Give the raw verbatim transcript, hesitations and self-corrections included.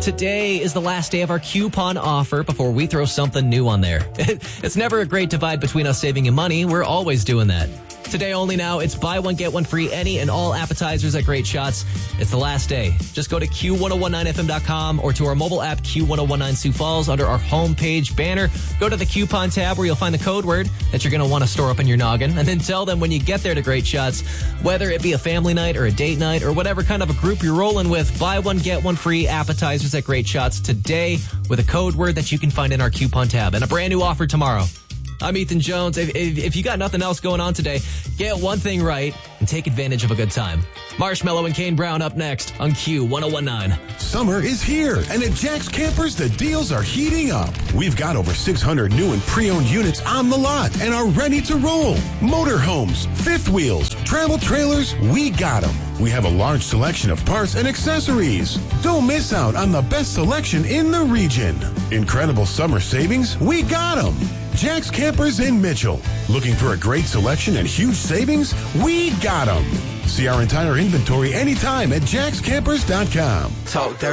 Today is the last day of our coupon offer before we throw something new on there. It's never a great divide between us saving you money. We're always doing that. Today only now, it's buy one, get one free, any and all appetizers at Great Shots. It's the last day. Just go to Q ten nineteen F M dot com or to our mobile app, Q ten nineteen Sioux Falls, under our homepage banner. Go to the coupon tab where you'll find the code word that you're going to want to store up in your noggin, and then tell them when you get there to Great Shots, whether it be a family night or a date night or whatever kind of a group you're rolling with, buy one, get one free appetizers at Great Shots today with a code word that you can find in our coupon tab, and a brand new offer tomorrow. I'm Ethan Jones. If, if, if you got nothing else going on today, get one thing right and take advantage of a good time. Marshmallow and Kane Brown up next on Q ten nineteen. Summer is here, and at Jack's Campers, the deals are heating up. We've got over six hundred new and pre-owned units on the lot and are ready to roll. Motorhomes, fifth wheels, travel trailers, we got them. We have a large selection of parts and accessories. Don't miss out on the best selection in the region. Incredible summer savings, we got them. Jack's Campers in Mitchell. Looking for a great selection and huge savings? We got them. See our entire inventory anytime at jacks campers dot com. Talk